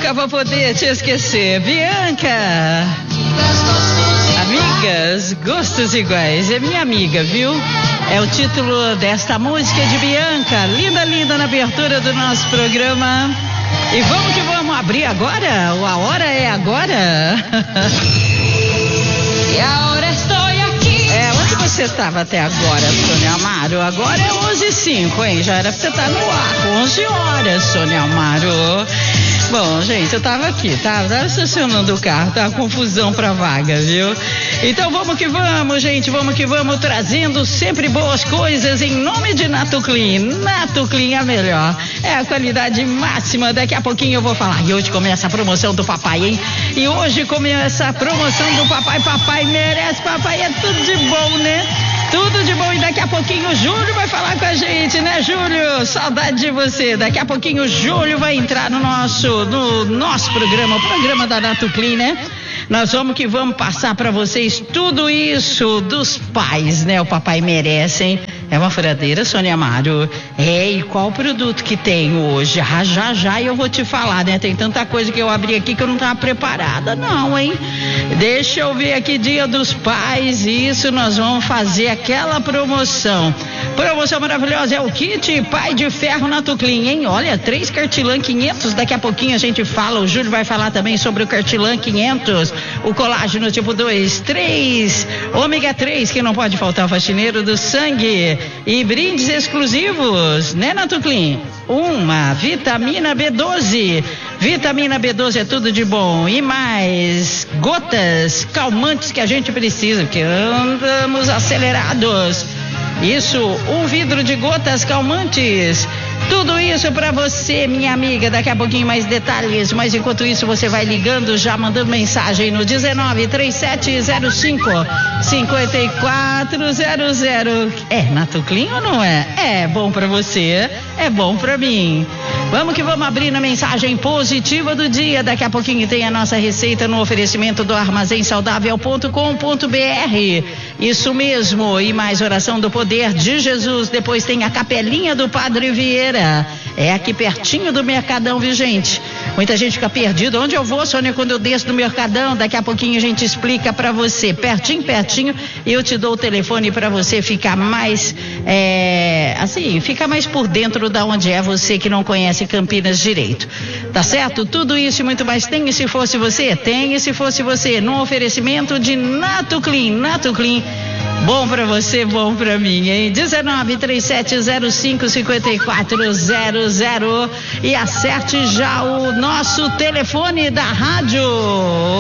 Nunca vou poder te esquecer, Bianca. Amigas, gostos iguais. É minha amiga, viu? É o título desta música de Bianca. Linda, linda na abertura do nosso programa. E vamos que vamos abrir agora? A hora é agora. E a hora estou aqui. Onde você estava até agora, Sônia Amaro? Agora é 11h05, hein? Já era pra você estar no ar. 11 horas, Sônia Amaro. Bom, gente, eu tava aqui, tava estacionando o carro, tá uma confusão pra vaga, viu? Então vamos que vamos, gente, vamos que vamos, trazendo sempre boas coisas em nome de Nato Clean. Nato Clean é a melhor, é a qualidade máxima. Daqui a pouquinho eu vou falar. E hoje começa a promoção do papai, hein? E hoje começa a promoção do papai. Papai merece, papai é tudo de bom, né? Tudo de bom. E daqui a pouquinho o Júlio vai falar com a gente, né, Júlio? Saudade de você. Daqui a pouquinho o Júlio vai entrar no nosso programa, o programa da Nato Clean, né? Nós vamos passar para vocês tudo isso dos pais, né? O papai merece, hein? É uma furadeira, Sônia Amaro. E qual produto que tem hoje? Já eu vou te falar, né? Tem tanta coisa que eu abri aqui que eu não tava preparada, não, hein? Deixa eu ver aqui, Dia dos Pais, isso nós vamos fazer aquela promoção. Promoção maravilhosa, é o kit Pai de Ferro Nato Clean, hein? Olha, 3 Cartilan 500, daqui a pouquinho a gente fala, o Júlio vai falar também sobre o Cartilan 500, o colágeno tipo 2, 3, ômega 3, que não pode faltar, o faxineiro do sangue, e brindes exclusivos, né, Nato Clean? Uma vitamina B12, vitamina B12 é tudo de bom, e mais gotas calmantes que a gente precisa, porque andamos acelerados. Isso, um vidro de gotas calmantes. Tudo isso pra você, minha amiga. Daqui a pouquinho mais detalhes, mas enquanto isso você vai ligando, já mandando mensagem no 193705-5400. É Nato Clean ou não é? É bom pra você, é bom pra mim. Vamos que vamos abrir na mensagem positiva do dia. Daqui a pouquinho tem a nossa receita no oferecimento do armazénsaudável.com.br. Isso mesmo, e mais oração do poder de Jesus. Depois tem a capelinha do Padre Vieira. É aqui pertinho do Mercadão, viu, gente? Muita gente fica perdida. Onde eu vou, Sônia, quando eu desço do Mercadão? Daqui a pouquinho a gente explica pra você. Pertinho, e eu te dou o telefone pra você ficar mais, ficar mais por dentro da onde é você que não conhece Campinas direito. Tá certo? Tudo isso e muito mais tem, e se fosse você? Tem, e se fosse você? No oferecimento de Nato Clean. Nato Clean, bom pra você, bom pra mim, hein? 193705-5400, e acerte já o nosso telefone da rádio.